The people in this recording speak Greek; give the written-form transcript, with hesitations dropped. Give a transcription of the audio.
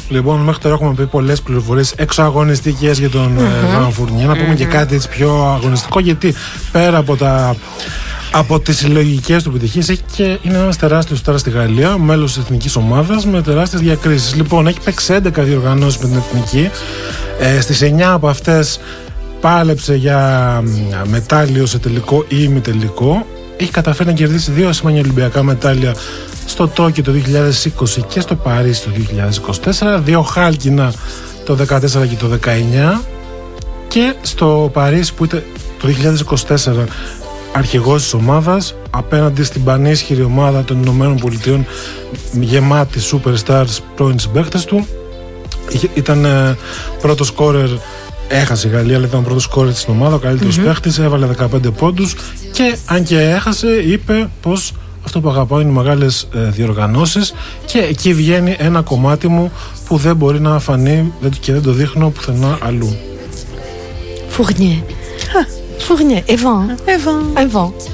Λοιπόν, μέχρι τώρα έχουμε πει πολλές πληροφορίες εξωαγωνιστικές για τον Βαν Φουρνιέ. Να πούμε και κάτι έτσι πιο αγωνιστικό, γιατί πέρα από τις συλλογικές του επιτυχίες είναι ένας τεράστιος στάρ στη Γαλλία, μέλος της εθνικής ομάδας με τεράστιες διακρίσεις. Λοιπόν, έχει παίξει 11 διοργανώσεις με την εθνική. Στις 9 από αυτές πάλεψε για μετάλλιο σε τελικό ή ημιτελικό. Έχει καταφέρει να κερδίσει 2 ασημένια Ολυμπιακά μετάλλια στο Τόκιο το 2020 και στο Παρίσι το 2024, 2 χάλκινα το 2014 και το 2019, και στο Παρίσι που ήταν το 2024 αρχηγός της ομάδας απέναντι στην πανίσχυρη ομάδα των Ηνωμένων Πολιτειών γεμάτη superstars, πρώην συμπαίκτες του. Ήταν πρώτος σκόρερ, έχασε η Γαλλία, αλλά ήταν ο πρώτος σκόρερ στην ομάδα, ο καλύτερος παίχτης, έβαλε 15 πόντους, και αν και έχασε είπε πως αυτό που αγαπάω είναι οι μεγάλες διοργανώσεις, και εκεί βγαίνει ένα κομμάτι μου που δεν μπορεί να φανεί και δεν το δείχνω πουθενά αλλού. Fournier, et Van.